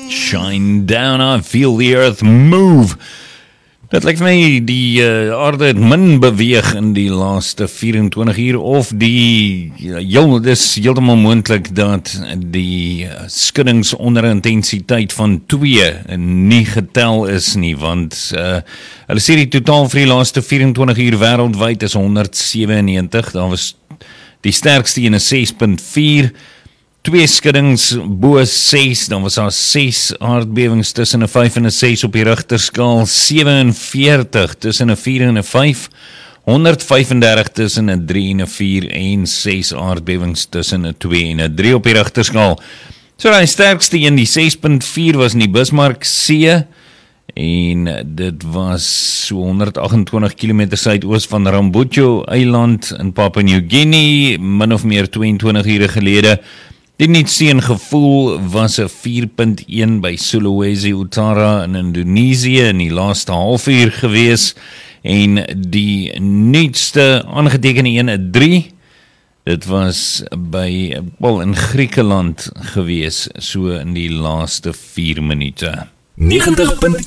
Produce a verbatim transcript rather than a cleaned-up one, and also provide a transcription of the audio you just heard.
Shine down, I feel the earth move. Dit lyk vir my die uh, aarde het min beweeg in die laaste vierentwintig uur of die, heel, dis heeltemal moontlik dat die skuddings onder intensiteit van twee nie getel is nie, want uh, hulle sê die totaal vir die laaste vierentwintig uur wêreldwyd is honderd sewennegentig, daar was die sterkste een is ses punt vier, twee skuddings bo ses, dan was daar ses aardbewings tussen 'n vyf en 'n ses op die Richterskaal, sewenveertig tussen 'n vier en 'n vyf, honderd vyfendertig tussen 'n drie en 'n vier en ses aardbewings tussen 'n twee en 'n drie op die Richterskaal. So die sterkste een, die ses punt vier was in die Bismarck See en dit was so honderd agt-en-twintig kilometer suidoos van Rambutjo eiland in Papua New Guinea, min of meer tweeëntwintig ure gelede. Die nuutste gevoel was 'n vier punt een by Sulawesi Utara in Indonesië in die laaste halfuur gewees en die nuutste aangetekende een 'n drie, dit was by wel in Griekeland gewees so in die laaste vier minute. negentig punt